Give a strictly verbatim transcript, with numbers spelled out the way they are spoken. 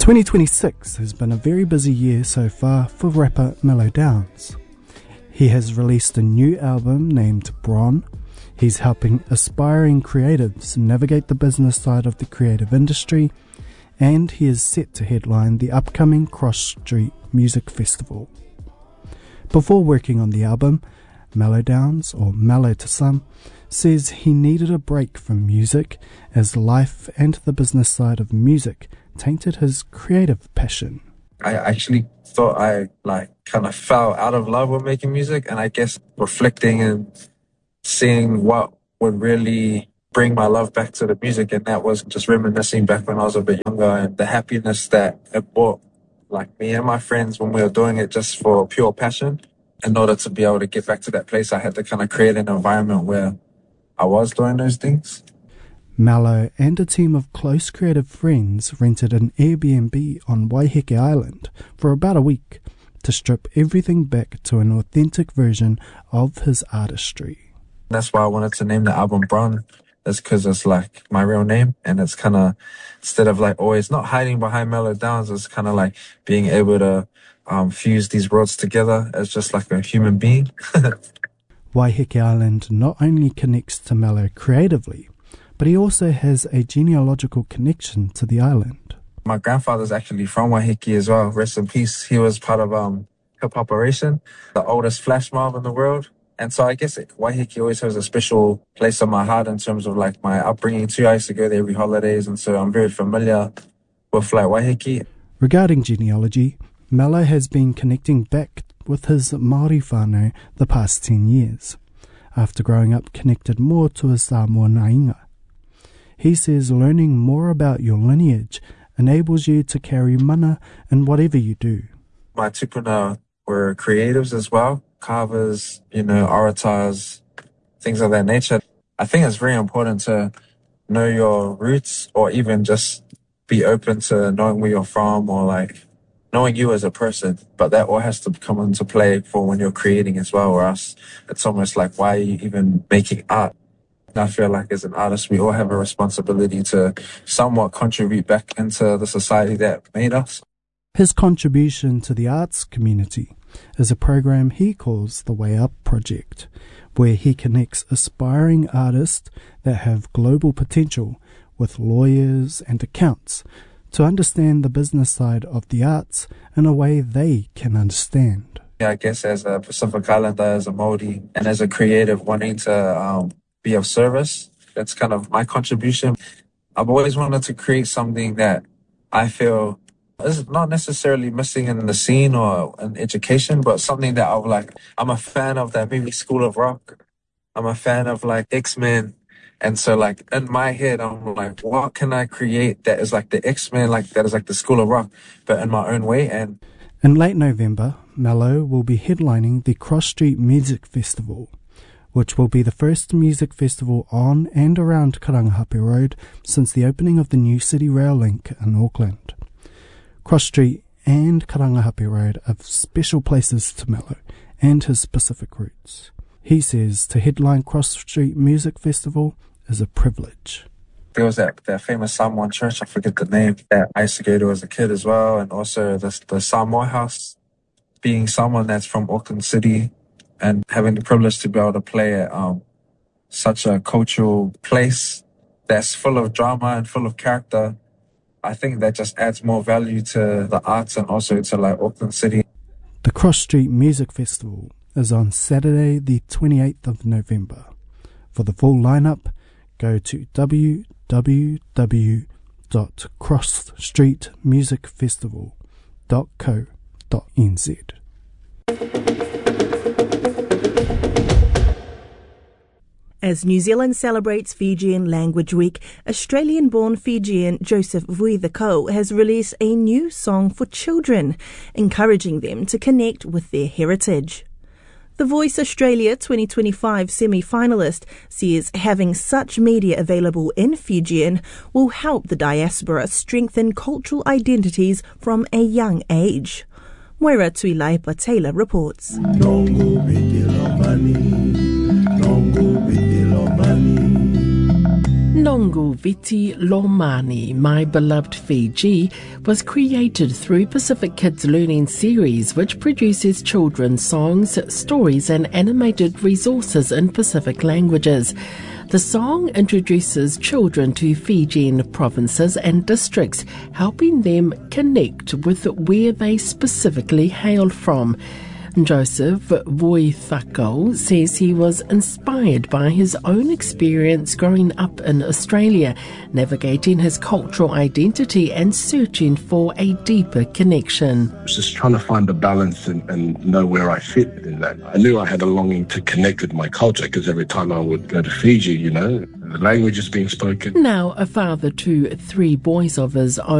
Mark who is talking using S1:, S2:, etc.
S1: twenty twenty-six has been a very busy year so far for rapper Mellow Downs. He has released a new album named Bron. He's helping aspiring creatives navigate the business side of the creative industry, and he is set to headline the upcoming Cross Street Music Festival. Before working on the album, Mellow Downs, or Mellow to some, says he needed a break from music as life and the business side of music tainted his creative passion.
S2: I actually thought I like kind of fell out of love with making music, and I guess reflecting and seeing what would really bring my love back to the music, and that was just reminiscing back when I was a bit younger and the happiness that it brought like me and my friends when we were doing it just for pure passion. In order to be able to get back to that place, I had to kind of create an environment where I was doing those things.
S1: Mellow and a team of close creative friends rented an Airbnb on Waiheke Island for about a week to strip everything back to an authentic version of his artistry.
S2: That's why I wanted to name the album Bron. That's because it's like my real name, and it's kind of, instead of like always not hiding behind Mellow Downs, it's kind of like being able to um, fuse these worlds together as just like a human being.
S1: Waiheke Island not only connects to Mellow creatively, but he also has a genealogical connection to the island.
S2: My grandfather's actually from Waiheke as well. Rest in peace. He was part of um, Hip Operation, the oldest flash mob in the world. And so I guess it, Waiheke always has a special place in my heart in terms of like my upbringing too. I used to go there every holidays, and so I'm very familiar with like Waiheke.
S1: Regarding genealogy, Mellow has been connecting back with his Māori whānau the past ten years, after growing up connected more to his Samoa nainga. He says learning more about your lineage enables you to carry mana in whatever you do.
S2: My tupuna were creatives as well, carvers, you know, orators, things of that nature. I think it's very important to know your roots, or even just be open to knowing where you're from, or like knowing you as a person. But that all has to come into play for when you're creating as well, or else it's almost like, why are you even making art? I feel like as an artist, we all have a responsibility to somewhat contribute back into the society that made us.
S1: His contribution to the arts community is a program he calls the Way Up Project, where he connects aspiring artists that have global potential with lawyers and accountants to understand the business side of the arts in a way they can understand.
S2: Yeah, I guess as a Pacific Islander, as a Māori, and as a creative wanting to um, be of service, that's kind of my contribution. I've always wanted to create something that I feel is not necessarily missing in the scene or in education, but something that I've like, I'm a fan of that movie School of Rock. I'm a fan of like X-Men. And so like in my head, I'm like, what can I create that is like the X-Men, like that is like the School of Rock, but in my own way. And
S1: in late November, Mellow will be headlining the Cross Street Music Festival, which will be the first music festival on and around Karangahape Road since the opening of the new City Rail link in Auckland. Cross Street and Karangahape Road are special places to Mellow and his Pacific roots. He says to headline Cross Street Music Festival is a privilege.
S2: There was that, that famous Samoan church, I forget the name, that I used to go to as a kid as well, and also the, the Samoa House. Being someone that's from Auckland City and having the privilege to be able to play at um, such a cultural place that's full of drama and full of character, I think that just adds more value to the arts and also to like Auckland City.
S1: The Cross Street Music Festival is on Saturday the twenty-eighth of November. For the full lineup, go to w w w dot cross street music festival dot co dot n z.
S3: As New Zealand celebrates Fijian Language Week, Australian-born Fijian Joseph Vuithako has released a new song for children, encouraging them to connect with their heritage. The Voice Australia twenty twenty-five semi-finalist says having such media available in Fijian will help the diaspora strengthen cultural identities from a young age. Moira Tuilaipa Taylor reports.
S4: Nongu Viti Lomani, My Beloved Fiji, was created through Pacific Kids Learning Series, which produces children's songs, stories and animated resources in Pacific languages. The song introduces children to Fijian provinces and districts, helping them connect with where they specifically hail from. Joseph Voithako says he was inspired by his own experience growing up in Australia, navigating his cultural identity and searching for a deeper connection.
S5: I was just trying to find a balance and, and know where I fit in that. I knew I had a longing to connect with my culture because every time I would go to Fiji, you know, the language is being spoken.
S4: Now a father to three boys of his own.